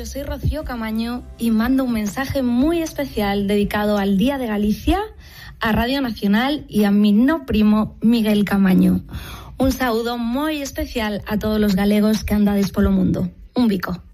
yo soy Rocío Camaño y mando un mensaje muy especial dedicado al Día de Galicia, a Radio Nacional y a mi no primo Miguel Camaño. Un saúdo moi especial a todos os galegos que andades polo mundo. Un bico.